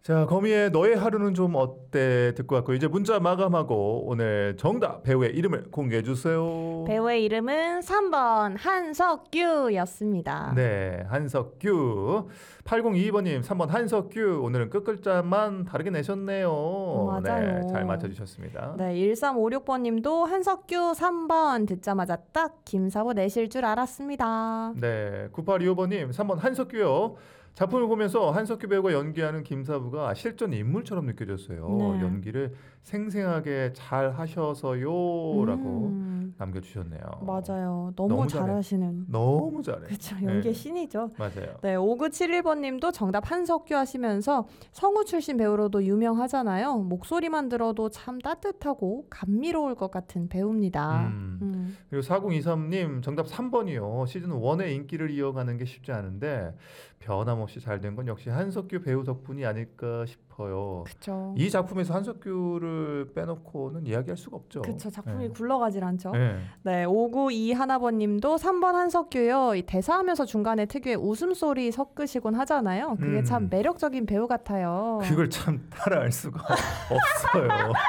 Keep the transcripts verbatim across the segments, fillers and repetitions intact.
자, 거미의 너의 하루는 좀 어때 듣고 왔고 이제 문자 마감하고 오늘 정답 배우의 이름을 공개해 주세요. 배우의 이름은 삼 번 한석규였습니다. 네, 한석규. 팔공이이 번님 삼 번 한석규. 오늘은 끝글자만 다르게 내셨네요. 맞아요. 네, 잘 맞춰주셨습니다. 네, 일삼오육 번님도 한석규 삼 번 듣자마자 딱 김사부 내실 줄 알았습니다. 네, 구팔이오 번님 삼 번 한석규요. 작품을 보면서 한석규 배우가 연기하는 김사부가 실존 인물처럼 느껴졌어요. 네. 연기를 생생하게 잘 하셔서요라고 음, 남겨주셨네요. 맞아요. 너무, 너무 잘해. 잘하시는. 너무 잘해. 그렇죠. 연기의 네. 신이죠. 맞아요. 네, 오구칠일 번님도 정답 한석규 하시면서 성우 출신 배우로도 유명하잖아요. 목소리만 들어도 참 따뜻하고 감미로울 것 같은 배우입니다. 음. 음. 그리고 사공이삼 님 정답 삼 번이요. 시즌 일의 인기를 이어가는 게 쉽지 않은데 변함없이 잘 된 건 역시 한석규 배우 덕분이 아닐까 싶어요. 그쵸. 이 작품에서 한석규를 빼놓고는 이야기할 수가 없죠. 그쵸. 작품이 네. 굴러가질 않죠. 네. 네, 오구이 하나번님도 삼 번 한석규요. 이 대사하면서 중간에 특유의 웃음소리 섞으시곤 하잖아요. 그게 음. 참 매력적인 배우 같아요. 그걸 참 따라할 수가 없어요.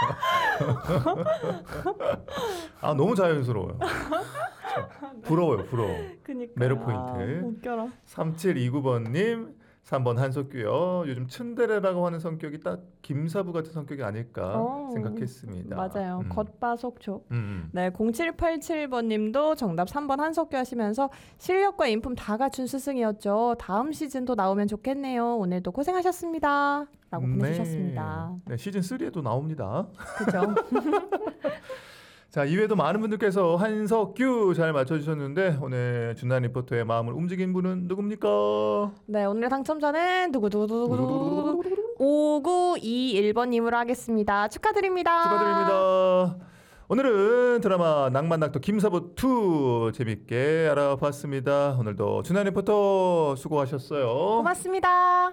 아 너무 자연스러워요. 부러워요, 부러워. 그니까. 매력 포인트. 웃겨라. 삼칠이구 번님 삼 번 한석규요. 요즘 츤데레라고 하는 성격이 딱 김사부 같은 성격이 아닐까 오, 생각했습니다. 맞아요. 음. 겉바속촉. 음, 음. 네, 공칠팔칠 번님도 정답 삼 번 한석규 하시면서 실력과 인품 다 갖춘 스승이었죠. 다음 시즌도 나오면 좋겠네요. 오늘도 고생하셨습니다. 라고 보내주셨습니다. 네, 시즌 삼에도 나옵니다. 그죠? 자, 이외에도 많은 분들께서 한석규 잘 맞춰주셨는데 오늘 준한 리포터의 마음을 움직인 분은 누굽니까? 네, 오늘의 당첨자는 두구두구두구두구 오구이일 번님으로 하겠습니다. 축하드립니다. 축하드립니다. 오늘은 드라마 낭만낙도 김사부 투 재밌게 알아봤습니다. 오늘도 준한 리포터 수고하셨어요. 고맙습니다.